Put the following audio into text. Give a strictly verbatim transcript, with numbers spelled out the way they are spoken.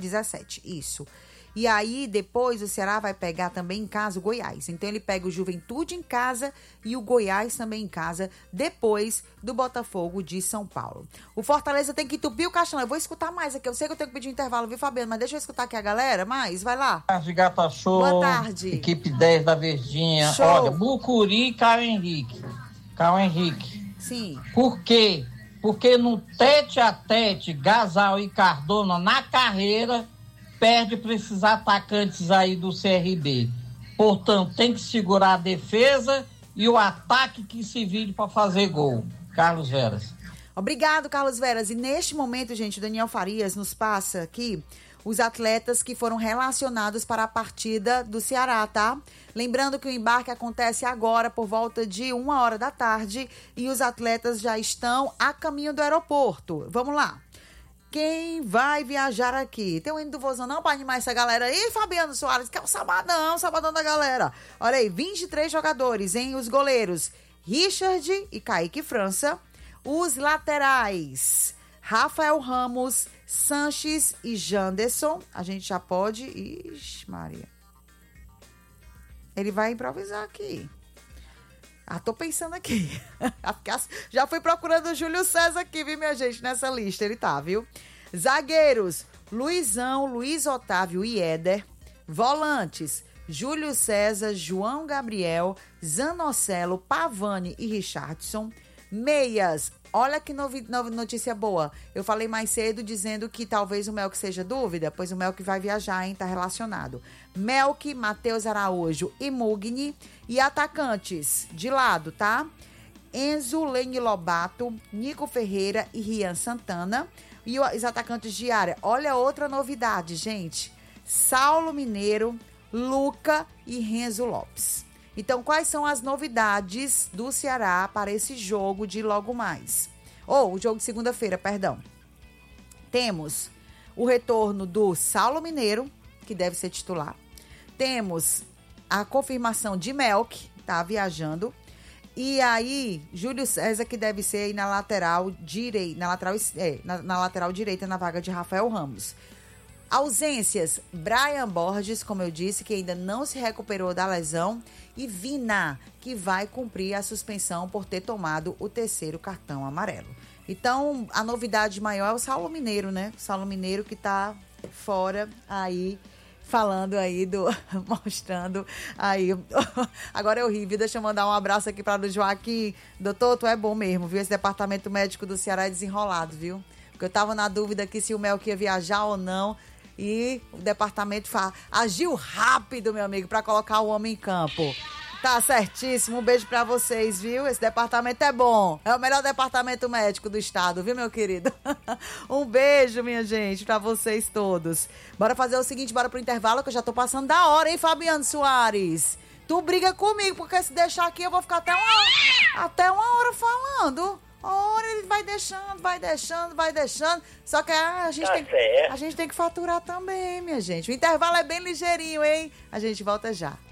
dezessete, isso. E aí, depois, o Ceará vai pegar também em casa o Goiás. Então, ele pega o Juventude em casa e o Goiás também em casa, depois do Botafogo de São Paulo. O Fortaleza tem que entupir o caixão. Eu vou escutar mais aqui. Eu sei que eu tenho que pedir um intervalo, viu, Fabiano? Mas deixa eu escutar aqui a galera. Mais, vai lá. Boa tarde, Gata Show. Boa tarde. Equipe dez da Verdinha. Show. Olha, Mucuri e Caio Henrique. Caio Henrique. Sim. Por quê? Porque no tete a tete, Gasal e Cardona na carreira, perde para esses atacantes aí do C R B. Portanto, tem que segurar a defesa e o ataque que se vire para fazer gol. Carlos Veras. Obrigado, Carlos Veras. E neste momento, gente, o Daniel Farias nos passa aqui os atletas que foram relacionados para a partida do Ceará, tá? Lembrando que o embarque acontece agora por volta de uma hora da tarde e os atletas já estão a caminho do aeroporto. Vamos lá. Quem vai viajar aqui? Tem um hino do Vozão não para animar essa galera aí, Fabiano Soares, que é o sabadão, o sabadão da galera. Olha aí, vinte e três jogadores, hein? Os goleiros Richard e Kaique França. Os laterais Rafael Ramos, Sanches e Janderson. A gente já pode... Ixi, Maria. Ele vai improvisar aqui. Ah, tô pensando aqui. Já fui procurando o Júlio César aqui, viu, minha gente? Nessa lista ele tá, viu? Zagueiros, Luizão, Luiz Otávio e Éder. Volantes, Júlio César, João Gabriel, Zanocelo, Pavani e Richardson. Meias, olha que novi- notícia boa. Eu falei mais cedo dizendo que talvez o Melk seja dúvida, pois o Melk vai viajar, hein? Tá relacionado. Melk, Matheus Araújo e Mugni. E atacantes, de lado, tá? Enzo Lene Lobato, Nico Ferreira e Rian Santana. E os atacantes de área, olha outra novidade, gente. Saulo Mineiro, Luca e Renzo Lopes. Então, quais são as novidades do Ceará para esse jogo de logo mais? Ou, oh, o jogo de segunda-feira, perdão. Temos o retorno do Saulo Mineiro, que deve ser titular. Temos a confirmação de Melk, tá viajando. E aí, Júlio César, que deve ser aí na lateral direita, na lateral, é, na, na lateral direita, na vaga de Rafael Ramos. Ausências, Brian Borges, como eu disse, que ainda não se recuperou da lesão, e Vina, que vai cumprir a suspensão por ter tomado o terceiro cartão amarelo. Então, a novidade maior é o Saulo Mineiro, né? O Saulo Mineiro que tá fora aí, falando aí do... mostrando aí... Agora é horrível, deixa eu mandar um abraço aqui para o Joaquim. Doutor, tu é bom mesmo, viu? Esse departamento médico do Ceará é desenrolado, viu? Porque eu tava na dúvida aqui se o Melk ia viajar ou não. E o departamento fa... agiu rápido, meu amigo, para colocar o homem em campo. Tá certíssimo, um beijo pra vocês, viu? Esse departamento é bom, é o melhor departamento médico do estado, viu, meu querido? Um beijo, minha gente, pra vocês todos. Bora fazer o seguinte, bora pro intervalo, que eu já tô passando da hora, hein, Fabiano Soares? Tu briga comigo, porque se deixar aqui eu vou ficar até uma, até uma hora falando. Ora, ele vai deixando, vai deixando, vai deixando. Só que a gente, tá tem, a gente tem que faturar também, minha gente. O intervalo é bem ligeirinho, hein? A gente volta já.